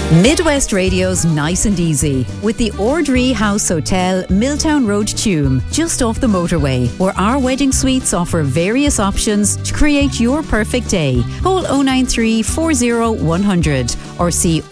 Midwest Radio's Nice and Easy with the Ordree House Hotel, Milltown Road, Tuam, just off the motorway, where our wedding suites offer various options to create your perfect day. Call 093 40 100 or see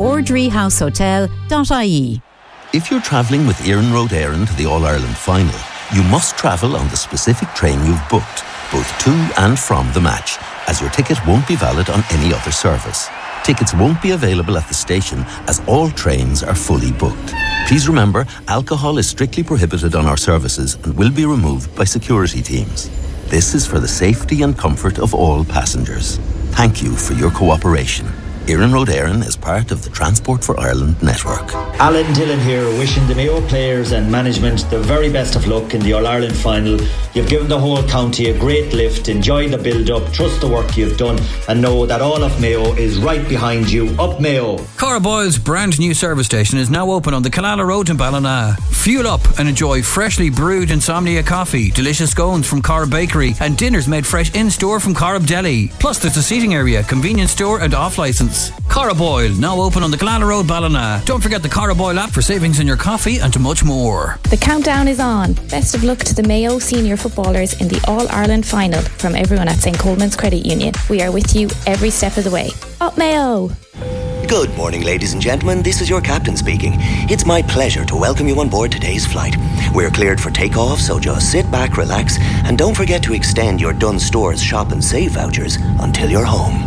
ordreehousehotel.ie. If you're travelling with Éireann Road Éireann to the All-Ireland final, you must travel on the specific train you've booked, both to and from the match, as your ticket won't be valid on any other service. Tickets won't be available at the station as all trains are fully booked. Please remember, alcohol is strictly prohibited on our services and will be removed by security teams. This is for the safety and comfort of all passengers. Thank you for your cooperation. Éireann Road Éireann is part of the Transport for Ireland network. Alan Dillon here, wishing the Mayo players and management the very best of luck in the All-Ireland final. You've given the whole county a great lift. Enjoy the build-up, trust the work you've done, and know that all of Mayo is right behind you. Up Mayo! Caraboyle's brand new service station is now open on the Killala Road in Ballina. Fuel up and enjoy freshly brewed Insomnia coffee, delicious scones from Corrib Bakery, and dinners made fresh in-store from Corrib Deli. Plus there's a seating area, convenience store and off-licence. Caraboyle, now open on the Killala Road, Ballina. Don't forget the Caraboyle app for savings in your coffee and much more. The countdown is on. Best of luck to the Mayo senior footballers in the All-Ireland final from everyone at St. Coleman's Credit Union. We are with you every step of the way. Up Mayo! Good morning, ladies and gentlemen. This is your captain speaking. It's my pleasure to welcome you on board today's flight. We're cleared for takeoff, so just sit back, relax, and don't forget to extend your Dunnes Stores Shop and Save vouchers until you're home.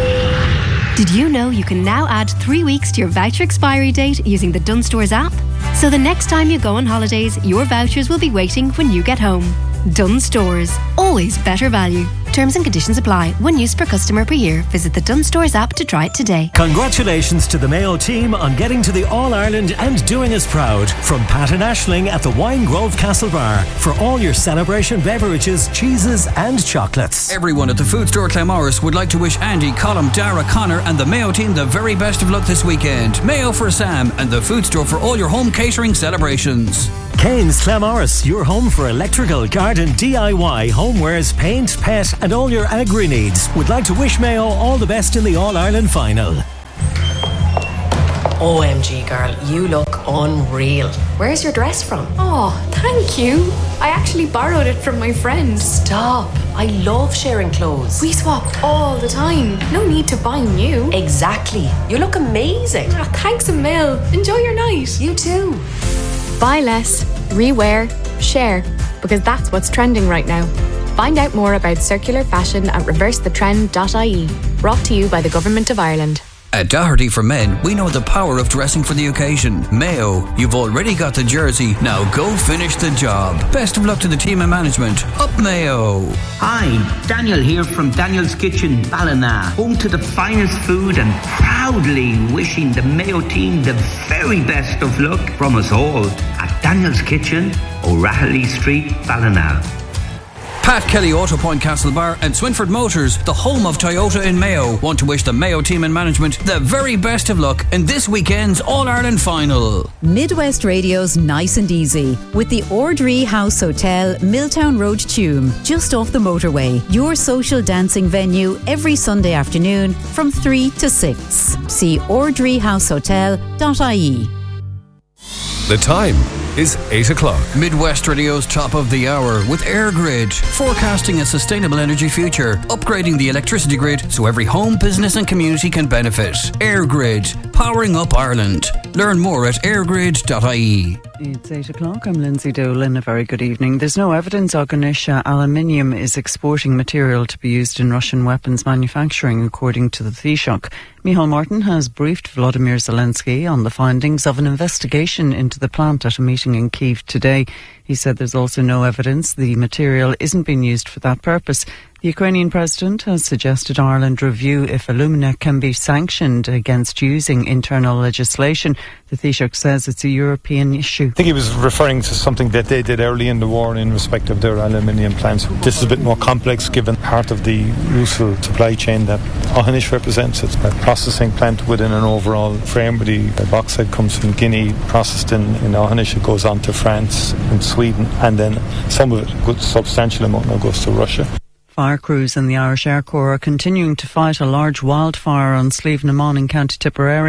Did you know you can now add 3 weeks to your voucher expiry date using the Dunnes Stores app? So the next time you go on holidays, your vouchers will be waiting when you get home. Dunnes Stores. Always better value. Terms and conditions apply. 1 use per customer per year. Visit the Dunnes Stores app to try it today. Congratulations to the Mayo team on getting to the All-Ireland and doing us proud. From Pat and Aisling at the Wine Grove Castle Bar for all your celebration beverages, cheeses and chocolates. Everyone at the Food Store Claremorris would like to wish Andy, Colm, Dara, Connor and the Mayo team the very best of luck this weekend. Mayo for Sam and the Food Store for all your home catering celebrations. Kane's Claremorris, your home for electrical, garden, DIY, homewares, paint, pet and all your agri needs, would like to wish Mayo all the best in the All-Ireland final. OMG girl, you look unreal. Where's your dress from? Oh, thank you. I actually borrowed it from my friend. Stop. I love sharing clothes. We swap all the time. No need to buy new. Exactly. You look amazing. Oh, thanks a mil. Enjoy your night. You too. Buy less, rewear, share, because that's what's trending right now. Find out more about circular fashion at reversethetrend.ie. Brought to you by the Government of Ireland. At Doherty for Men, we know the power of dressing for the occasion. Mayo, you've already got the jersey. Now go finish the job. Best of luck to the team and management. Up Mayo! Hi, Daniel here from Daniel's Kitchen, Ballina. Home to the finest food and proudly wishing the Mayo team the very best of luck from us all at Daniel's Kitchen, O'Rahilly Street, Ballina. Pat Kelly, Auto Point Castlebar and Swinford Motors, the home of Toyota in Mayo, want to wish the Mayo team and management the very best of luck in this weekend's All-Ireland final. Midwest Radio's Nice and Easy with the Ordree House Hotel, Milltown Road, Tuam, just off the motorway. Your social dancing venue every Sunday afternoon from 3 to 6. See ordreehousehotel.ie. The time is 8 o'clock. Midwest Radio's top of the hour with EirGrid, forecasting a sustainable energy future, upgrading the electricity grid so every home, business and community can benefit. EirGrid, powering up Ireland. Learn more at airgrid.ie. It's 8 o'clock. I'm Lindsay Dolan. A very good evening. There's no evidence Oganisha aluminium is exporting material to be used in Russian weapons manufacturing, according to the Taoiseach. Micheál Martin has briefed Volodymyr Zelensky on the findings of an investigation into the plant at a meeting in Kyiv today. He said there's also no evidence the material isn't being used for that purpose. The Ukrainian president has suggested Ireland review if alumina can be sanctioned against using internal legislation. The Taoiseach says it's a European issue. I think he was referring to something that they did early in the war in respect of their aluminium plants. This is a bit more complex given part of the Rusal supply chain that Aughinish represents. It's a processing plant within an overall frame where the bauxite comes from Guinea, processed in Aughinish. It goes on to France and Sweden, and then some of it, a good substantial amount now goes to Russia. Fire crews in the Irish Air Corps are continuing to fight a large wildfire on Slieve na Mon in County Tipperary.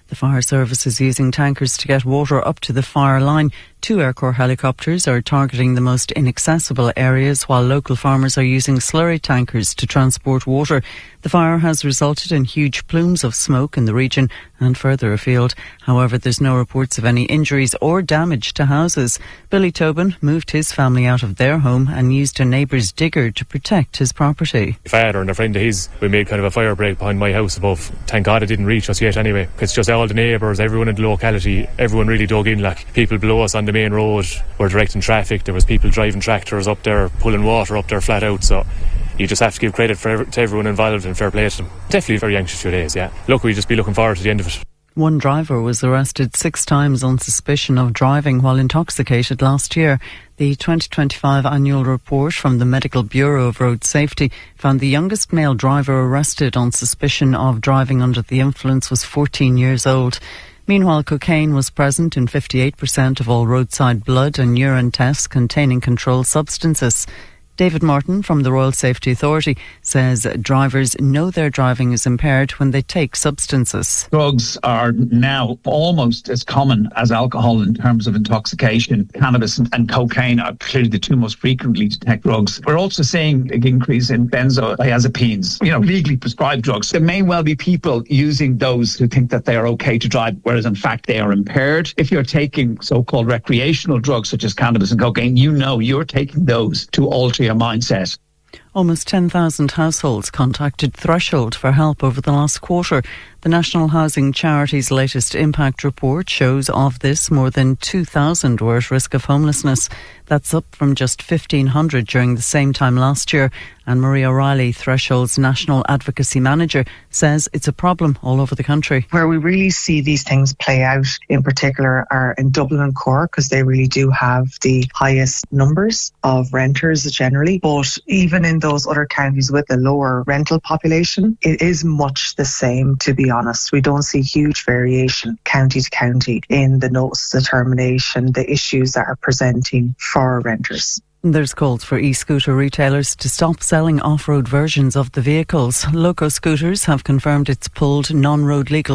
The fire service is using tankers to get water up to the fire line. 2 Air Corps helicopters are targeting the most inaccessible areas, while local farmers are using slurry tankers to transport water. The fire has resulted in huge plumes of smoke in the region and further afield. However, there's no reports of any injuries or damage to houses. Billy Tobin moved his family out of their home and used a neighbour's digger to protect his property. My father and a friend of his, we made kind of a fire break behind my house above. Thank God it didn't reach us yet anyway. It's just all the neighbours, everyone in the locality, everyone really dug in. Like, people below us on the main road were directing traffic. There was people driving tractors up there, pulling water up there flat out. So you just have to give credit to everyone involved and fair play to them. Definitely very anxious few days, yeah. Look, we just be looking forward to the end of it. One driver was arrested 6 times on suspicion of driving while intoxicated last year. The 2025 annual report from the Medical Bureau of Road Safety found the youngest male driver arrested on suspicion of driving under the influence was 14 years old. Meanwhile, cocaine was present in 58% of all roadside blood and urine tests containing controlled substances. David Morton from the Royal Safety Authority says drivers know their driving is impaired when they take substances. Drugs are now almost as common as alcohol in terms of intoxication. Cannabis and cocaine are clearly the 2 most frequently detected drugs. We're also seeing an increase in benzodiazepines, legally prescribed drugs. There may well be people using those who think that they are okay to drive, whereas in fact they are impaired. If you're taking so-called recreational drugs such as cannabis and cocaine, you're taking those to alter your mindset. Almost 10,000 households contacted Threshold for help over the last quarter. The National Housing Charity's latest impact report shows of this, more than 2,000 were at risk of homelessness. That's up from just 1,500 during the same time last year. And Marie O'Reilly, Threshold's National Advocacy Manager, says it's a problem all over the country. Where we really see these things play out in particular are in Dublin and Cork, because they really do have the highest numbers of renters generally. But even in those other counties with a lower rental population, it is much the same, to be honest. We don't see huge variation county to county in the notice determination, the issues that are presenting for renters. There's calls for e-scooter retailers to stop selling off-road versions of the vehicles. Loco Scooters have confirmed it's pulled non-road legal